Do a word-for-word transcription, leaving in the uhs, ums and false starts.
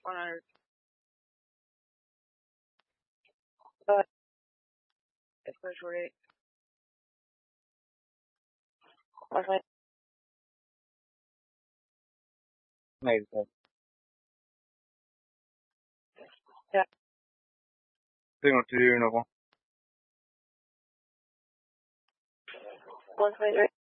one hundred. But it's push rate. What's my नहीं sir yeah? तीनों तीनों को What's my rate?